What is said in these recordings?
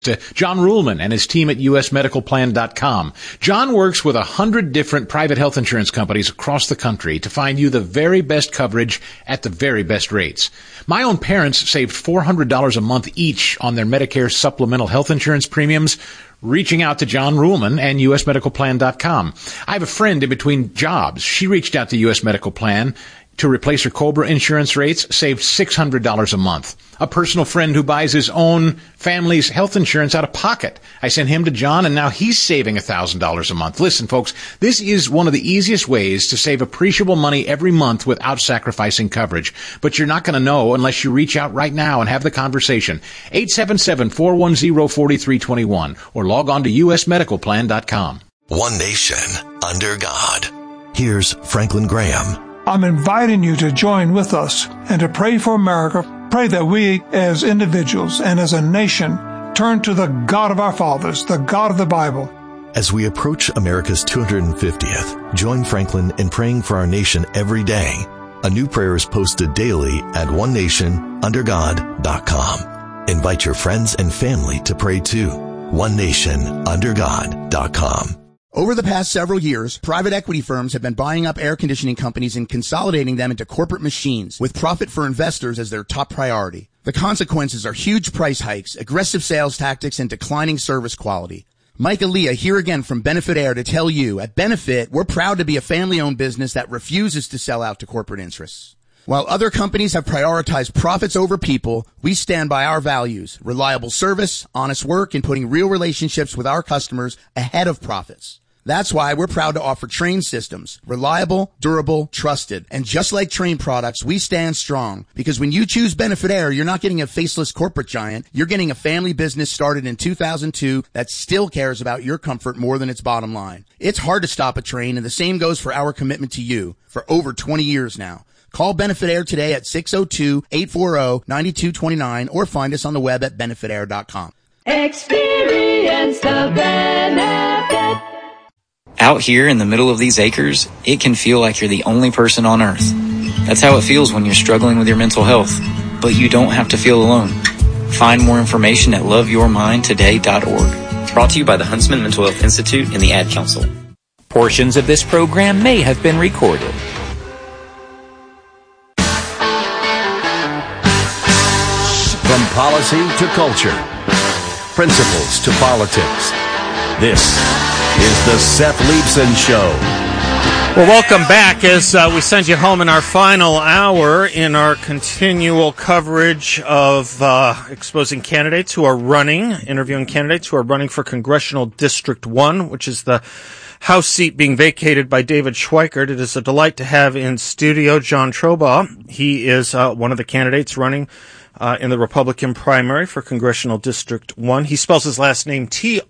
to John Ruhlman and his team at usmedicalplan.com. John works with 100 different private health insurance companies across the country to find you the very best coverage at the very best rates. My own parents saved $400 a month each on their Medicare supplemental health insurance premiums, reaching out to John Ruhlman and usmedicalplan.com. I have a friend in between jobs. She reached out to US Medical Plan to replace her COBRA insurance rates, saved $600 a month. A personal friend who buys his own family's health insurance out of pocket. I sent him to John, and now he's saving $1,000 a month. Listen, folks, this is one of the easiest ways to save appreciable money every month without sacrificing coverage. But you're not going to know unless you reach out right now and have the conversation. 877-410-4321 or log on to usmedicalplan.com. One nation under God. Here's Franklin Graham. I'm inviting you to join with us and to pray for America. Pray that we as individuals and as a nation turn to the God of our fathers, the God of the Bible. As we approach America's 250th, join Franklin in praying for our nation every day. A new prayer is posted daily at onenationundergod.com. Invite your friends and family to pray too. onenationundergod.com. Over the past several years, private equity firms have been buying up air conditioning companies and consolidating them into corporate machines, with profit for investors as their top priority. The consequences are huge price hikes, aggressive sales tactics, and declining service quality. Mike Aaliyah here again from Benefit Air to tell you, at Benefit, we're proud to be a family-owned business that refuses to sell out to corporate interests. While other companies have prioritized profits over people, we stand by our values: reliable service, honest work, and putting real relationships with our customers ahead of profits. That's why we're proud to offer Trane systems. Reliable, durable, trusted. And just like Trane products, we stand strong. Because when you choose Benefit Air, you're not getting a faceless corporate giant. You're getting a family business started in 2002 that still cares about your comfort more than its bottom line. It's hard to stop a Trane, and the same goes for our commitment to you for over 20 years now. Call Benefit Air today at 602-840-9229 or find us on the web at benefitair.com. Experience the benefit. Out here in the middle of these acres, it can feel like you're the only person on earth. That's how it feels when you're struggling with your mental health. But you don't have to feel alone. Find more information at loveyourmindtoday.org. Brought to you by the Huntsman Mental Health Institute and the Ad Council. Portions of this program may have been recorded. From policy to culture, principles to politics, this is the Seth Leibsohn Show. Well, welcome back as we send you home in our final hour in our continual coverage of exposing candidates who are running, interviewing candidates who are running for Congressional District 1, which is the House seat being vacated by David Schweikert. It is a delight to have in studio John Trobaugh. He is one of the candidates running in the Republican primary for Congressional District 1. He spells his last name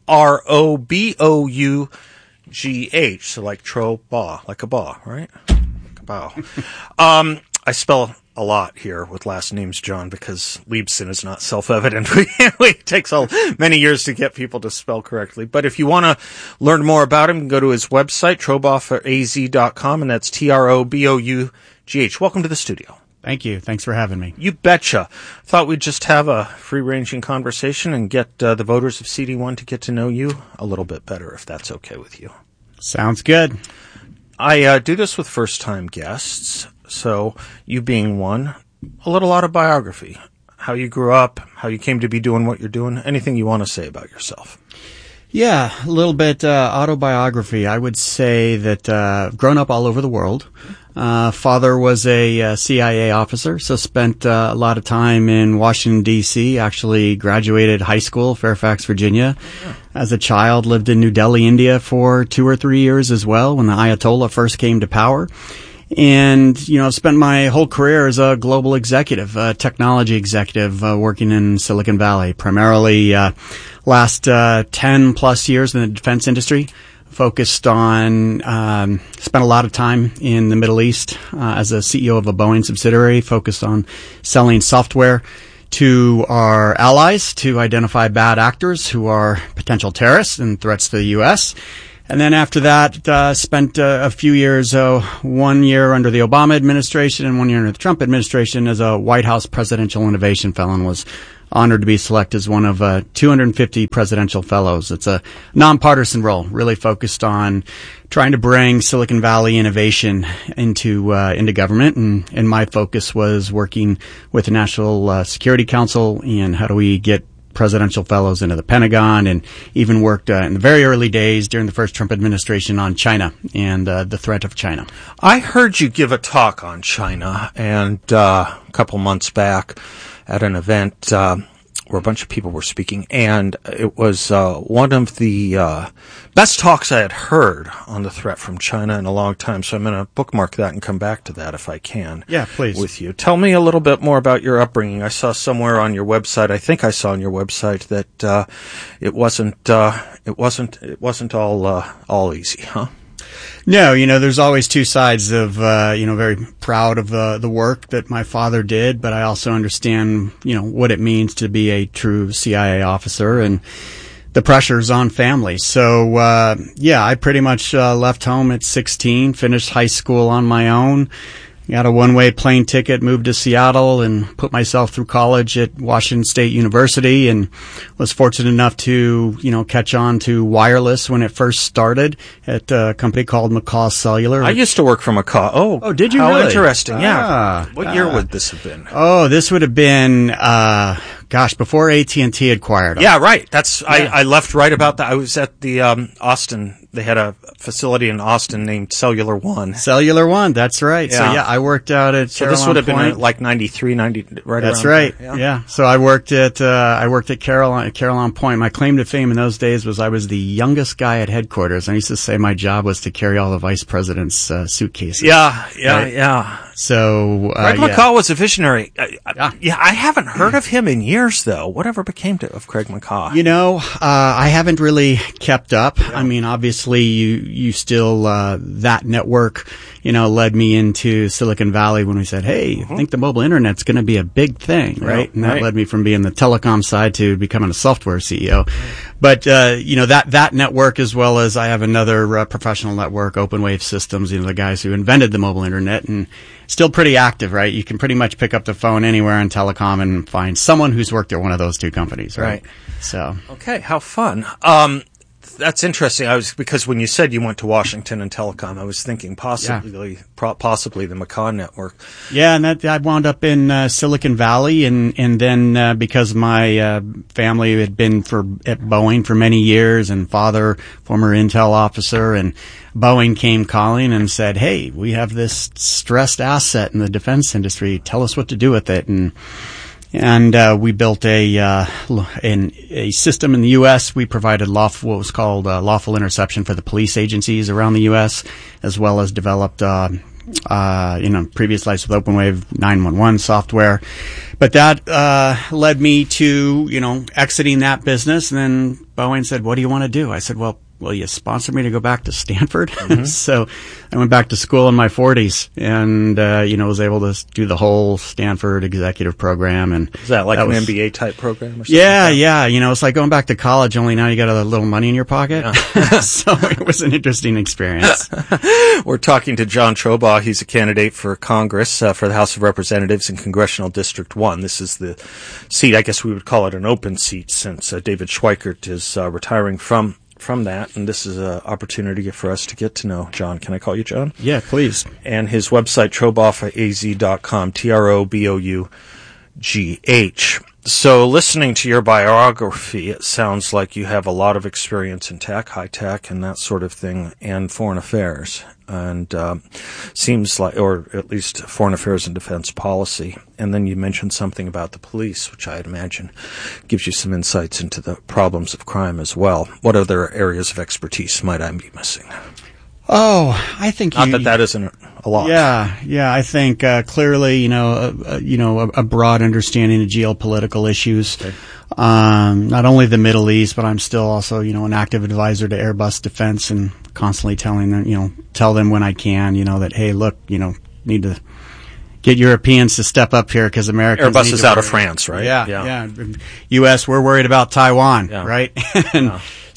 Trobough, so like Trobaugh, like a baugh, right? Like a bow. I spell a lot here with last names, John, because Leibsohn is not self-evident. It takes many years to get people to spell correctly. But if you want to learn more about him, go to his website, trobaugh.az.com, and that's Trobough. Welcome to the studio. Thank you. Thanks for having me. You betcha. Thought we'd just have a free-ranging conversation and get the voters of CD1 to get to know you a little bit better, if that's okay with you. Sounds good. I do this with first-time guests, so you being one, a little autobiography. How you grew up, how you came to be doing what you're doing, anything you want to say about yourself. Yeah, a little bit autobiography. I would say that I've grown up all over the world. Father was a CIA officer, so spent a lot of time in Washington, D.C., actually graduated high school, Fairfax, Virginia. As a child, lived in New Delhi, India for 2 or 3 years as well when the Ayatollah first came to power. And, spent my whole career as a global executive, technology executive, working in Silicon Valley, primarily last 10 plus years in the defense industry. Focused on, spent a lot of time in the Middle East as a CEO of a Boeing subsidiary, focused on selling software to our allies to identify bad actors who are potential terrorists and threats to the U.S. And then after that, spent a few years, 1 year under the Obama administration and 1 year under the Trump administration as a White House Presidential Innovation Fellow, and was honored to be selected as one of 250 presidential fellows. It's a nonpartisan role, really focused on trying to bring Silicon Valley innovation into government, and my focus was working with the National Security Council and how do we get presidential fellows into the Pentagon, and even worked in the very early days during the first Trump administration on China and the threat of China. I heard you give a talk on China and a couple months back at an event where a bunch of people were speaking, and it was one of the best talks I had heard on the threat from China in a long time, so I'm going to bookmark that and come back to that if I can. Yeah, please. With you. Tell me a little bit more about your upbringing. I saw somewhere on your website, I think I saw on your website, that it wasn't all easy, huh? No, there's always two sides of, very proud of the work that my father did, but I also understand, what it means to be a true CIA officer and the pressures on families. So, I pretty much left home at 16, finished high school on my own, got a one-way plane ticket, moved to Seattle, and put myself through college at Washington State University, and was fortunate enough to, catch on to wireless when it first started at a company called McCaw Cellular. I used to work for McCaw. Oh, did you how really? Interesting, yeah. What year would this have been? Oh, this would have been, before AT&T acquired them. Yeah, right. I left right about that. I was at the Austin. They had a facility in Austin named Cellular One. Cellular One, that's right. Yeah. So, I worked out at Caroline this would have Point. been like 93, 90, right That's around right. there. Yeah. So I worked at Caroline Point. My claim to fame in those days was I was the youngest guy at headquarters. I used to say my job was to carry all the vice president's suitcases. Yeah. So Greg McCaw was a visionary. I haven't heard of him in years, though. Whatever became of Craig McCaw? I haven't really kept up. Yeah. I mean, obviously, you still that network, led me into Silicon Valley when we said, hey, I think the mobile internet's going to be a big thing, right? And that led me from being the telecom side to becoming a software CEO. But that network, as well as I have another professional network, Open Wave Systems, the guys who invented the mobile internet, and still pretty active, right? You can pretty much pick up the phone anywhere in telecom and find someone who's worked at one of those two companies, right? So okay, how fun. That's interesting. Because when you said you went to Washington and telecom, I was thinking possibly the McCaw network. Yeah, and I wound up in Silicon Valley, and then because my family had been at Boeing for many years, and father, former Intel officer, and Boeing came calling and said, hey, we have this stressed asset in the defense industry. Tell us what to do with it. And we built a system in the U.S. We provided what was called lawful interception for the police agencies around the U.S., as well as developed, previous lives with OpenWave 911 software. But that led me to, exiting that business. And then Boeing said, what do you want to do? I said, well, will you sponsor me to go back to Stanford? Mm-hmm. So I went back to school in my 40s and, was able to do the whole Stanford executive program. And is that like an MBA type program or something? Yeah. It's like going back to college, only now you got a little money in your pocket. Yeah. So it was an interesting experience. We're talking to John Trobaugh. He's a candidate for Congress, for the House of Representatives in Congressional District 1. This is the seat, I guess we would call it an open seat, since David Schweikert is retiring from that, and this is an opportunity for us to get to know John. Can I call you John? Yeah, please. And his website, trobaugh.az.com, TROBOUGH. So listening to your biography, it sounds like you have a lot of experience in tech, high tech, and that sort of thing, and foreign affairs. And seems like, or at least foreign affairs and defense policy. And then you mentioned something about the police, which I'd imagine gives you some insights into the problems of crime as well. What other areas of expertise might I be missing? Oh, I think not that isn't a lot. Yeah. I think clearly, a broad understanding of geopolitical issues. Okay. Not only the Middle East, but I'm still also, an active advisor to Airbus Defense, and constantly telling them, tell them when I can, that, hey, look, need to get Europeans to step up here because Americans. Airbus is out of France, right? Yeah. U.S., we're worried about Taiwan, right? And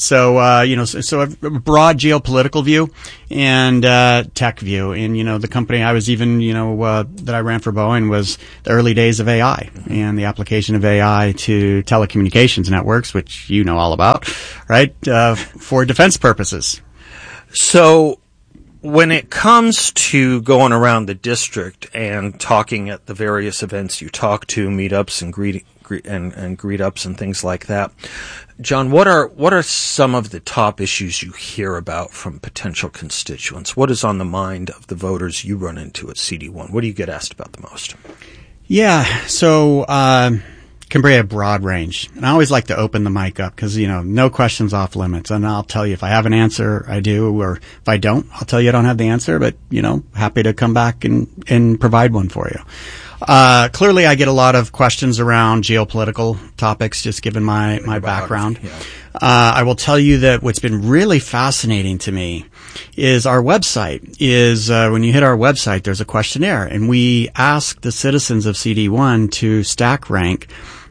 So, so a broad geopolitical view and tech view. And, the company I was even, that I ran for Boeing was the early days of AI and the application of AI to telecommunications networks, which you know all about, right, for defense purposes. So when it comes to going around the district and talking at the various events you talk to, meetups and greet-ups and things like that, John, what are some of the top issues you hear about from potential constituents? What is on the mind of the voters you run into at CD1? What do you get asked about the most? Yeah, so can be a broad range. And I always like to open the mic up because, no questions off limits. And I'll tell you if I have an answer, I do. Or if I don't, I'll tell you I don't have the answer. But, happy to come back and provide one for you. Clearly, I get a lot of questions around geopolitical topics, just given my background. Yeah. I will tell you that what's been really fascinating to me is our website. When you hit our website, there's a questionnaire, and we ask the citizens of CD1 to stack rank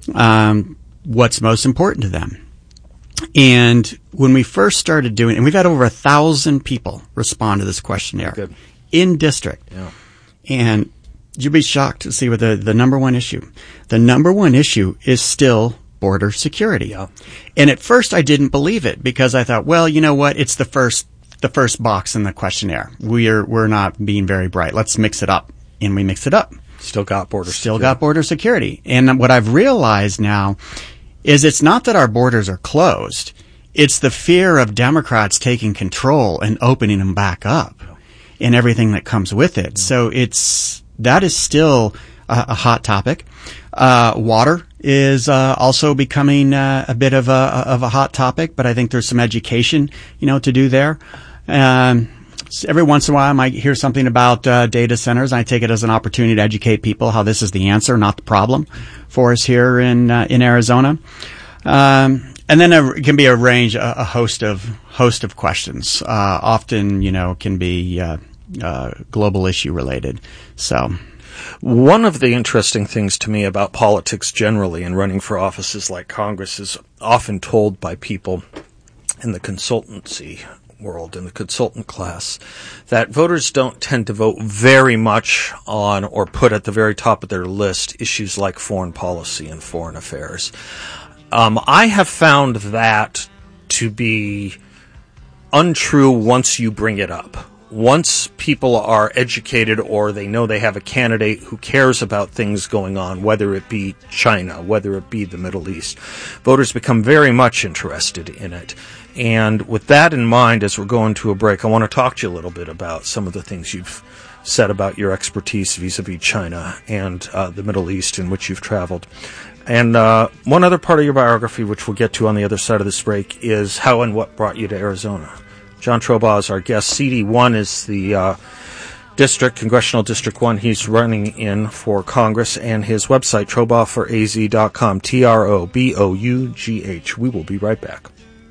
what's most important to them. And when we first started doing it, and we've had over 1,000 people respond to this questionnaire in district. Yeah. And you'll be shocked to see what the number one issue. The number one issue is still border security. Yeah. And at first I didn't believe it because I thought, well, you know what? It's the first box in the questionnaire. We're not being very bright. Let's mix it up. And we mixed it up. Still got border security. And what I've realized now is it's not that our borders are closed. It's the fear of Democrats taking control and opening them back up and everything that comes with it. So that is still a hot topic. Water is also becoming a bit of a hot topic, but I think there's some education, to do there. Every once in a while, I might hear something about data centers, and I take it as an opportunity to educate people how this is the answer, not the problem, for us here in Arizona. And then it can be a range, a host of questions. Often, can be global issue related. So. One of the interesting things to me about politics generally and running for offices like Congress is often told by people in the consultancy world, in the consultant class, that voters don't tend to vote very much on or put at the very top of their list issues like foreign policy and foreign affairs. I have found that to be untrue once you bring it up. Once people are educated or they know they have a candidate who cares about things going on, whether it be China, whether it be the Middle East, voters become very much interested in it. And with that in mind, as we're going to a break, I want to talk to you a little bit about some of the things you've said about your expertise vis-a-vis China and the Middle East in which you've traveled. And one other part of your biography, which we'll get to on the other side of this break, is how and what brought you to Arizona. John Trobaugh is our guest. CD1 is the Congressional District 1 he's running in for Congress, and his website, TrobaughForAZ.com, TROBOUGH. We will be right back.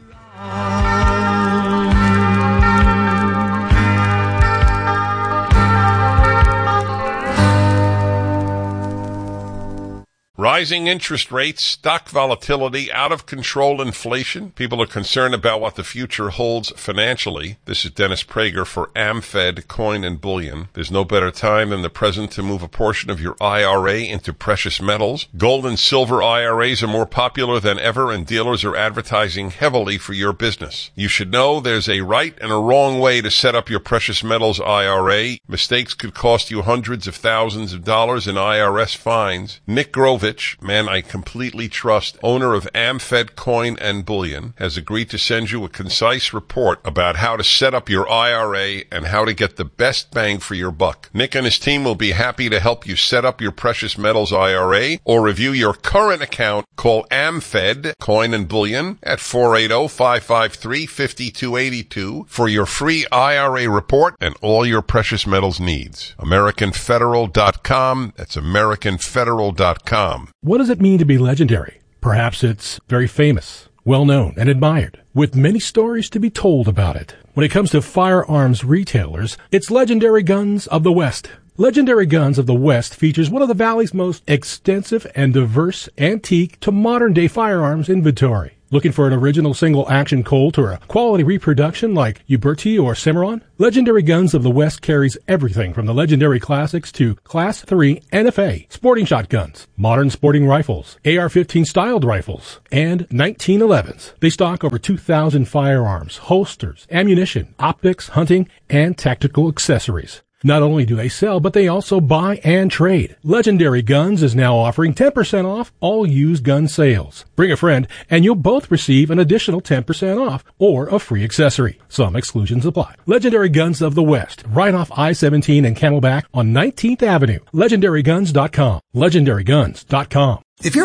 Rising interest rates, stock volatility, out-of-control inflation. People are concerned about what the future holds financially. This is Dennis Prager for AmFed Coin and Bullion. There's no better time than the present to move a portion of your IRA into precious metals. Gold and silver IRAs are more popular than ever, and dealers are advertising heavily for your business. You should know there's a right and a wrong way to set up your precious metals IRA. Mistakes could cost you hundreds of thousands of dollars in IRS fines. Nick Grovich, man I completely trust, owner of AmFed Coin and Bullion, has agreed to send you a concise report about how to set up your IRA and how to get the best bang for your buck. Nick and his team will be happy to help you set up your precious metals IRA or review your current account. Call AmFed Coin and Bullion at 480-553-5282 for your free IRA report and all your precious metals needs. AmericanFederal.com. That's AmericanFederal.com. What does it mean to be legendary? Perhaps it's very famous, well-known, and admired, with many stories to be told about it. When it comes to firearms retailers, it's Legendary Guns of the West. Legendary Guns of the West features one of the Valley's most extensive and diverse antique to modern-day firearms inventory. Looking for an original single-action Colt or a quality reproduction like Uberti or Cimarron? Legendary Guns of the West carries everything from the legendary classics to Class 3 NFA sporting shotguns, modern sporting rifles, AR-15 styled rifles, and 1911s. They stock over 2,000 firearms, holsters, ammunition, optics, hunting, and tactical accessories. Not only do they sell, but they also buy and trade. Legendary Guns is now offering 10% off all used gun sales. Bring a friend, and you'll both receive an additional 10% off or a free accessory. Some exclusions apply. Legendary Guns of the West, right off I-17 and Camelback on 19th Avenue. LegendaryGuns.com. LegendaryGuns.com.